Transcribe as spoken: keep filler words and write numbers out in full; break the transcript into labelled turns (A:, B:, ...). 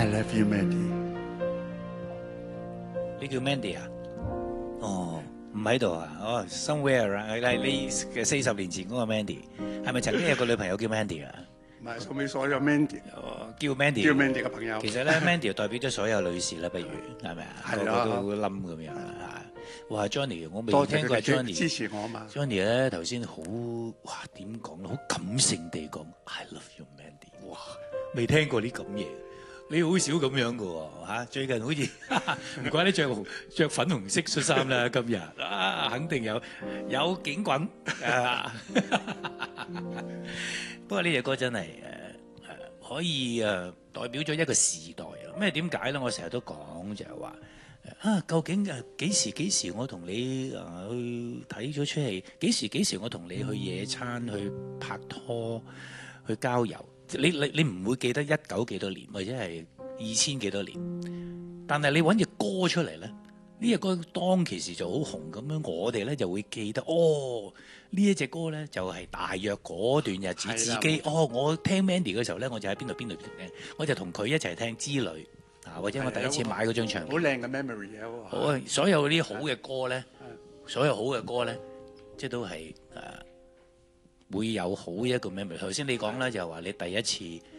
A: I love you, Mandy。
B: 你叫 Mandy 啊？哦，唔喺度啊？哦，somewhere 啊？係你嘅四十年前嗰個 Mandy，係咪曾經有個女朋友叫 Mandy 啊？
A: 唔係送俾所有 Mandy，
B: 哦，叫 Mandy，
A: 叫 Mandy 嘅朋友。
B: 其實咧，Mandy 代表咗所有女士啦，不如係咪啊？
A: 係啊
B: 個個都冧咁樣啊！哇，Johnny，我未
A: 多謝
B: 聽過
A: 佢哋
B: Johnny
A: 支持我嘛。
B: Johnny 咧頭先好哇點講咧，好感性地講 I love you Mandy， 哇，未聽過啲咁嘢，你好少咁樣嘅喎嚇，最近好似唔怪得着着粉紅色恤衫啦，今日啊肯定有有警棍啊！不過呢隻歌真係誒誒可以誒、呃、代表咗一個時代啊！咩點解咧？我成日都講就係話。啊，究竟誒幾時幾時我同你誒、呃、去睇咗出戲？幾時幾時我同你去野餐、去拍拖、去郊遊？你你你唔會記得一九幾多年，或者係二千幾多年？但係你揾隻歌出嚟咧，呢隻歌當其時就好紅咁樣，我哋咧就會記得哦。呢一隻歌咧就係、是、大約嗰段日子自己哦，我聽 Mandy 嘅時候咧，我就喺邊度邊度聽，我就同佢一齊聽之類。啊，或者我第一次買嗰張唱片，
A: 好靚嘅 memory 嘅喎。
B: 好啊！所有啲好嘅歌咧，所有好嘅歌咧，即係都係誒、呃、會有好一個 memory。頭先你講咧就係話你第一次